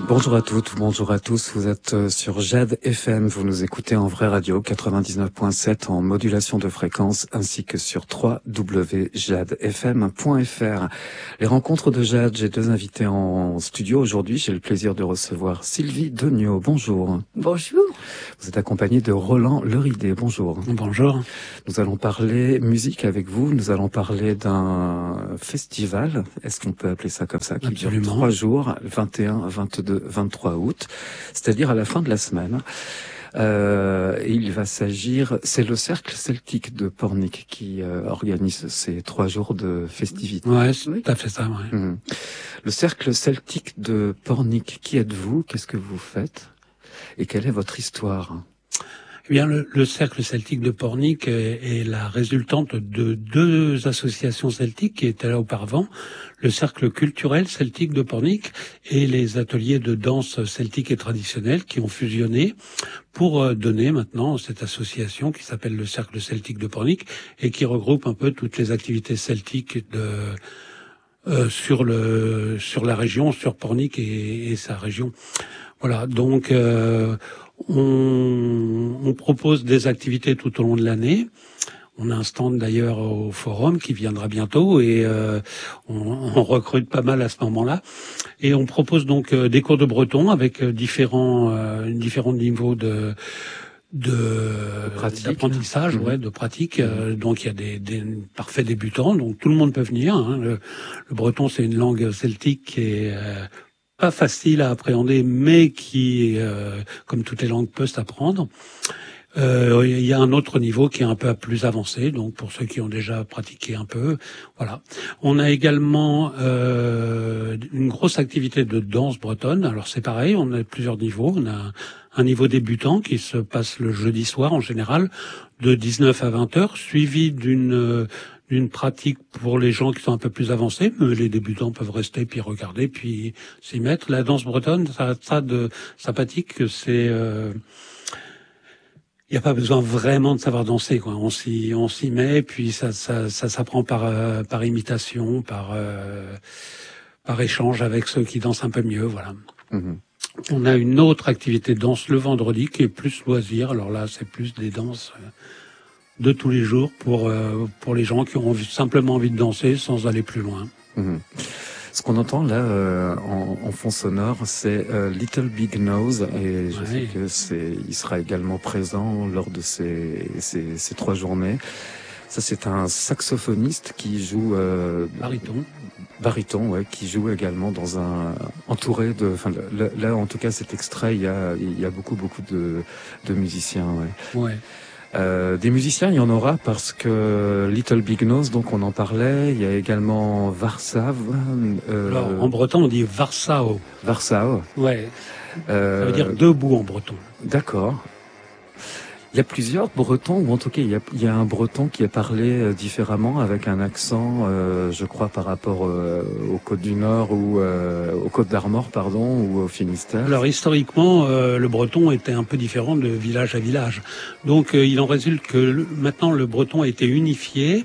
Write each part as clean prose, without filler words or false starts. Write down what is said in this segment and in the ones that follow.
Bonjour à toutes, bonjour à tous, vous êtes sur Jade FM, vous nous écoutez en vraie radio 99.7 en modulation de fréquence ainsi que sur www.jadefm.fr. Les rencontres de Jade, j'ai deux invités en studio aujourd'hui, j'ai le plaisir de recevoir Sylvie Degnaud, bonjour. Bonjour. Vous êtes accompagnée de Roland Leridé, bonjour. Bonjour. Nous allons parler musique avec vous, nous allons parler d'un festival, est-ce qu'on peut appeler ça comme ça, qui dure 3 jours, 21, 22, 23 août, c'est-à-dire à la fin de la semaine. Et il va s'agir, c'est le Cercle Celtique de Pornic qui organise ces 3 jours de festivités. Ouais, c'est tout à fait ça, ouais. Le Cercle Celtique de Pornic, qui êtes-vous? Qu'est-ce que vous faites? Et quelle est votre histoire? Eh bien, le Cercle Celtique de Pornic est la résultante de 2 associations celtiques qui étaient là auparavant, le Cercle Culturel Celtique de Pornic et les ateliers de danse celtique et traditionnelle qui ont fusionné pour donner maintenant cette association qui s'appelle le Cercle Celtique de Pornic et qui regroupe un peu toutes les activités celtiques sur la région, sur Pornic et sa région. Voilà, donc on propose des activités tout au long de l'année. On a un stand d'ailleurs au forum qui viendra bientôt et on recrute pas mal à ce moment-là. Et on propose donc des cours de breton avec différents niveaux d'apprentissage, de pratique. Donc il y a des parfaits débutants, donc tout le monde peut venir. Hein. Le breton, c'est une langue celtique qui est pas facile à appréhender, mais qui, comme toutes les langues, peut s'apprendre. Il y a un autre niveau qui est un peu plus avancé, donc pour ceux qui ont déjà pratiqué un peu, voilà. On a également une grosse activité de danse bretonne. Alors c'est pareil, on a plusieurs niveaux. On a un niveau débutant qui se passe le jeudi soir en général, de 19 à 20 heures, suivi d'une pratique pour les gens qui sont un peu plus avancés, mais les débutants peuvent rester puis regarder puis s'y mettre. La danse bretonne, ça de sympathique que c'est il n'y a pas besoin vraiment de savoir danser, quoi. On s'y met, puis ça s'apprend par imitation, par échange avec ceux qui dansent un peu mieux, voilà. On a une autre activité de danse le vendredi qui est plus loisir. Alors là, c'est plus des danses de tous les jours pour les gens qui ont simplement envie de danser sans aller plus loin. Ce qu'on entend là en fond sonore, c'est Little Big Nose et je sais que il sera également présent lors de ces 3 journées. Ça, c'est un saxophoniste qui joue baryton, ouais, qui joue également dans entouré de. Enfin, là, en tout cas, cet extrait, il y a beaucoup de musiciens, Ouais. Des musiciens, il y en aura parce que Little Big Nose, donc on en parlait. Il y a également Varsav. Alors, en breton, on dit Varsao. Varsao. Ouais. Ça veut dire debout en breton. D'accord. Il y a plusieurs bretons, ou en tout cas, il y a un breton qui est parlé différemment, avec un accent, je crois, par rapport aux Côtes du Nord ou aux Côtes d'Armor, pardon, ou au Finistère. Alors, historiquement, le breton était un peu différent de village à village. Donc, il en résulte que maintenant, le breton a été unifié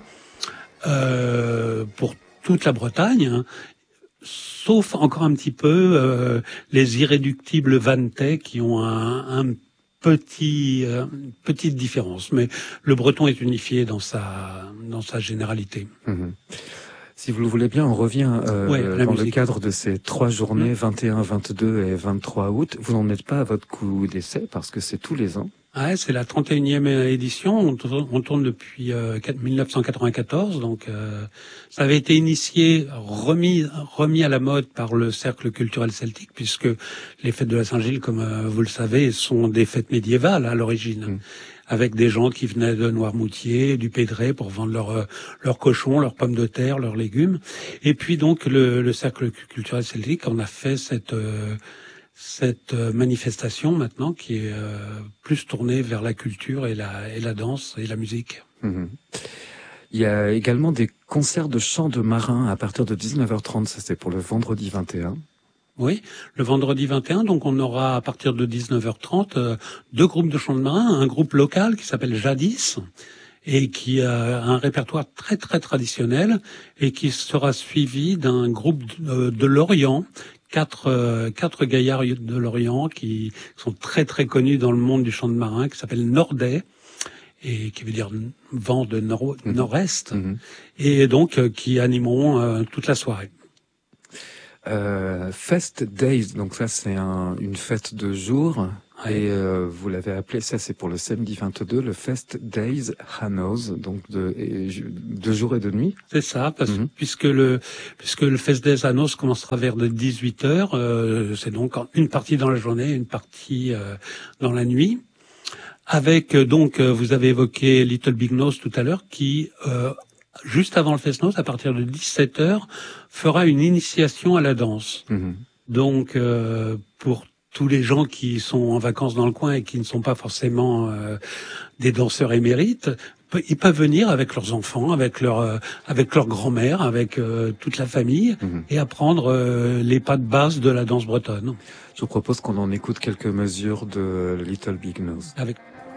pour toute la Bretagne, hein, sauf encore un petit peu les irréductibles vantais qui ont un petite différence, mais le breton est unifié dans sa généralité. Si vous le voulez bien, on revient dans musique. le cadre de ces 3 journées, 21, 22 et 23 août. Vous n'en êtes pas à votre coup d'essai parce que c'est tous les ans. Ouais, c'est la 31e édition. On tourne depuis 1994, donc ça avait été initié, remis à la mode par le Cercle Culturel Celtique, puisque les fêtes de la Saint-Gilles, comme vous le savez, sont des fêtes médiévales à l'origine, avec des gens qui venaient de Noirmoutier, du Pédré pour vendre leurs cochons, leurs pommes de terre, leurs légumes. Et puis donc le Cercle Culturel Celtique en a fait cette manifestation maintenant qui est plus tournée vers la culture et la danse et la musique. Il y a également des concerts de chant de marins à partir de 19h30, ça c'est pour le vendredi 21. Oui, le vendredi 21, donc on aura à partir de 19h30 2 groupes de chant de marins, un groupe local qui s'appelle Jadis et qui a un répertoire très très traditionnel et qui sera suivi d'un groupe de Lorient quatre gaillards de l'Orient qui sont très très connus dans le monde du chant de marin, qui s'appellent Nordais, et qui veut dire vent de nord-est, et donc qui animeront toute la soirée. Fest Days, donc ça c'est une fête de jour, et vous l'avez appelé, ça c'est pour le samedi 22, le Fest Days Hanos, donc de jour et de nuit. C'est ça, puisque le Fest Days Hanos commencera vers de 18h, c'est donc une partie dans la journée, une partie dans la nuit. Avec donc, vous avez évoqué Little Big Nose tout à l'heure, qui juste avant le Fest Nose, à partir de 17h, fera une initiation à la danse. Donc, pour tous les gens qui sont en vacances dans le coin et qui ne sont pas forcément des danseurs émérites, ils peuvent venir avec leurs enfants, avec leur grand-mère, avec toute la famille, et apprendre les pas de base de la danse bretonne. Je vous propose qu'on en écoute quelques mesures de Little Big Nose. Avec